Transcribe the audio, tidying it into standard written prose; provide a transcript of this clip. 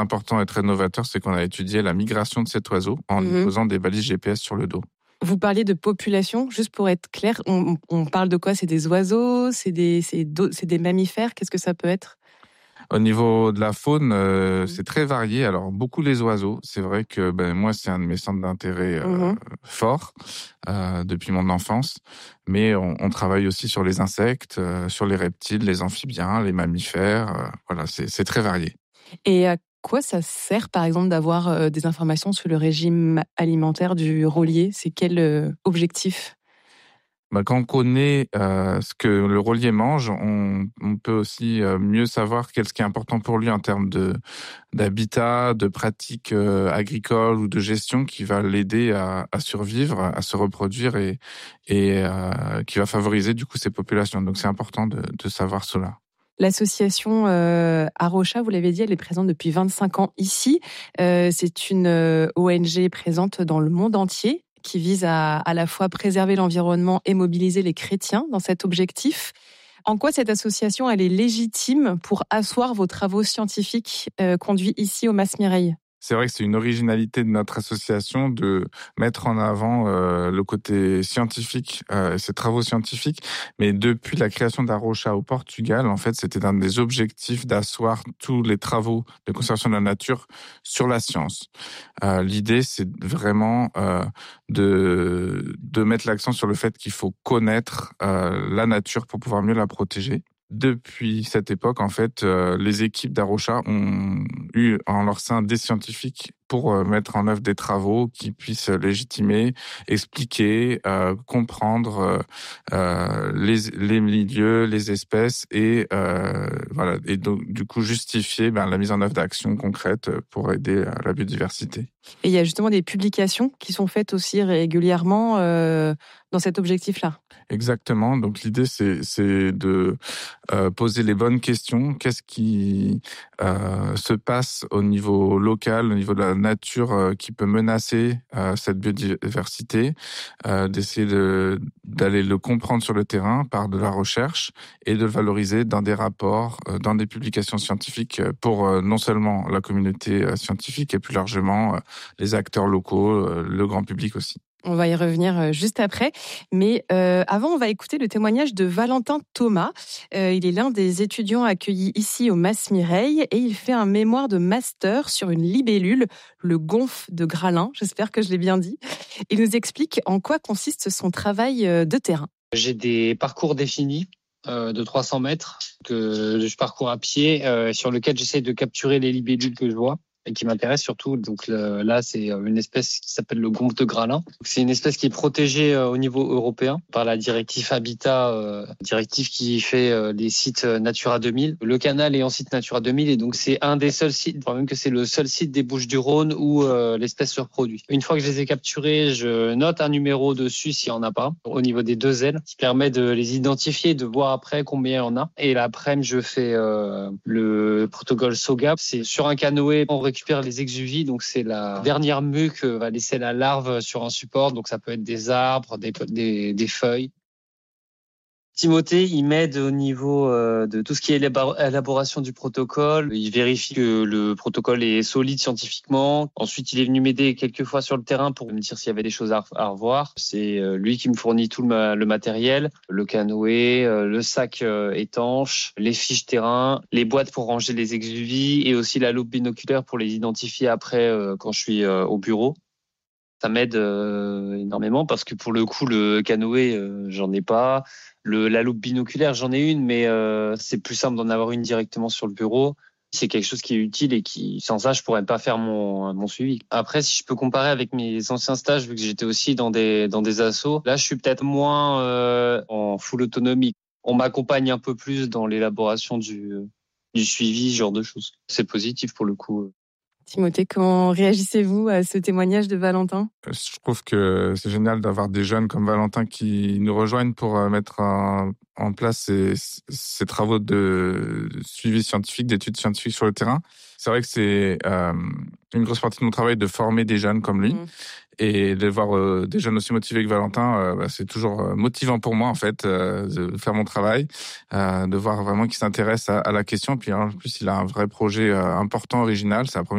important et très novateur, c'est qu'on a étudié la migration de cet oiseau en lui posant des balises GPS sur le dos. Vous parliez de population, juste pour être clair, on parle de quoi? C'est des oiseaux, c'est des mammifères, qu'est-ce que ça peut être? Au niveau de la faune, c'est très varié. Alors, beaucoup les oiseaux. C'est vrai que moi, c'est un de mes centres d'intérêt forts depuis mon enfance. Mais on travaille aussi sur les insectes, sur les reptiles, les amphibiens, les mammifères. Voilà, c'est très varié. Et à quoi ça sert, par exemple, d'avoir des informations sur le régime alimentaire du rôlier? C'est quel objectif? Quand on connaît ce que le rôlier mange, on peut aussi mieux savoir qu'est-ce qui est important pour lui en termes d'habitat, de pratiques agricoles ou de gestion qui va l'aider à survivre, à se reproduire et qui va favoriser du coup ses populations. Donc c'est important de savoir cela. L'association Arocha, vous l'avez dit, elle est présente depuis 25 ans ici. C'est une ONG présente dans le monde entier qui vise à la fois préserver l'environnement et mobiliser les chrétiens dans cet objectif. En quoi cette association elle est légitime pour asseoir vos travaux scientifiques conduits ici au Mas Mireille? C'est vrai que c'est une originalité de notre association de mettre en avant le côté scientifique, ses travaux scientifiques. Mais depuis la création d'Arocha au Portugal, en fait, c'était un des objectifs d'asseoir tous les travaux de conservation de la nature sur la science. L'idée, c'est vraiment de mettre l'accent sur le fait qu'il faut connaître la nature pour pouvoir mieux la protéger. Depuis cette époque, en fait, les équipes d'Arocha ont eu en leur sein des scientifiques pour mettre en œuvre des travaux qui puissent légitimer, expliquer, comprendre les milieux, les espèces et voilà. Et donc, du coup, justifier la mise en œuvre d'actions concrètes pour aider à la biodiversité. Et il y a justement des publications qui sont faites aussi régulièrement dans cet objectif-là. Exactement. Donc l'idée, c'est de poser les bonnes questions. Qu'est-ce qui se passe au niveau local, au niveau de la nature, qui peut menacer cette biodiversité, d'essayer d'aller le comprendre sur le terrain par de la recherche et de le valoriser dans des rapports, dans des publications scientifiques pour non seulement la communauté scientifique et plus largement les acteurs locaux, le grand public aussi. On va y revenir juste après. Mais avant, on va écouter le témoignage de Valentin Thomas. Il est l'un des étudiants accueillis ici au Mas Mireille et il fait un mémoire de master sur une libellule, le gomphe de Gralin. J'espère que je l'ai bien dit. Il nous explique en quoi consiste son travail de terrain. J'ai des parcours définis de 300 mètres que je parcours à pied sur lequel j'essaie de capturer les libellules que je vois et qui m'intéresse surtout. Donc là, c'est une espèce qui s'appelle le gomphe de Gralin. C'est une espèce qui est protégée au niveau européen par la directive Habitat, directive qui fait les sites Natura 2000. Le canal est en site Natura 2000 et donc c'est un des seuls sites, voire même que c'est le seul site des Bouches-du-Rhône où l'espèce se reproduit. Une fois que je les ai capturés, je note un numéro dessus s'il n'y en a pas, au niveau des deux ailes, qui permet de les identifier, de voir après combien il y en a. Et l'après-midi, je fais le protocole SOGA. C'est sur un canoë, on récupère les exuvies, donc c'est la dernière mue que va laisser la larve sur un support, donc ça peut être des arbres, des feuilles. Timothée, il m'aide au niveau de tout ce qui est élaboration du protocole. Il vérifie que le protocole est solide scientifiquement. Ensuite, il est venu m'aider quelques fois sur le terrain pour me dire s'il y avait des choses à revoir. C'est lui qui me fournit tout le matériel, le canoë, le sac étanche, les fiches terrain, les boîtes pour ranger les exuvies et aussi la loupe binoculaire pour les identifier après quand je suis au bureau. Ça m'aide énormément parce que pour le coup, le canoë, j'en ai pas. La loupe binoculaire, j'en ai une, mais c'est plus simple d'en avoir une directement sur le bureau. C'est quelque chose qui est utile et qui, sans ça, je pourrais pas faire mon suivi. Après, si je peux comparer avec mes anciens stages, vu que j'étais aussi dans des assos, là, je suis peut-être moins en full autonomie. On m'accompagne un peu plus dans l'élaboration du suivi, ce genre de choses. C'est positif pour le coup. Timothée, comment réagissez-vous à ce témoignage de Valentin ? Je trouve que c'est génial d'avoir des jeunes comme Valentin qui nous rejoignent pour mettre en place ces travaux de suivi scientifique, d'études scientifiques sur le terrain. C'est vrai que c'est une grosse partie de mon travail de former des jeunes comme lui. Et de voir des jeunes aussi motivés que Valentin, c'est toujours motivant pour moi en fait de faire mon travail, de voir vraiment qu'il s'intéresse à la question. Puis en plus, il a un vrai projet important, original. C'est la première